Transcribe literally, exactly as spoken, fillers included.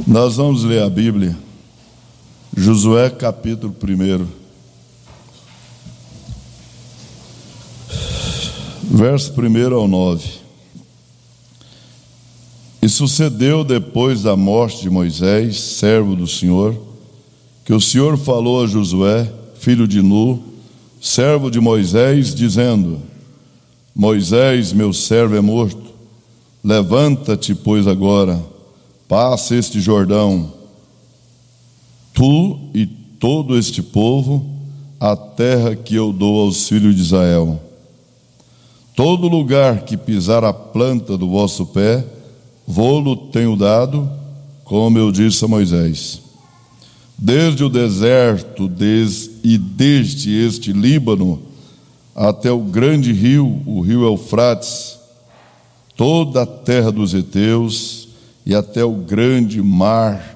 Nós vamos ler a Bíblia, Josué capítulo um, verso um ao nove. E sucedeu depois da morte de Moisés, servo do Senhor, que o Senhor falou a Josué, filho de Nun, servo de Moisés, dizendo: Moisés, meu servo, é morto. Levanta-te, pois, agora, passa este Jordão, tu e todo este povo, a terra que eu dou aos filhos de Israel. Todo lugar que pisar a planta do vosso pé, vô-lo tenho dado, como eu disse a Moisés. Desde o deserto des, e desde este Líbano até o grande rio, o rio Eufrates, toda a terra dos heteus e até o grande mar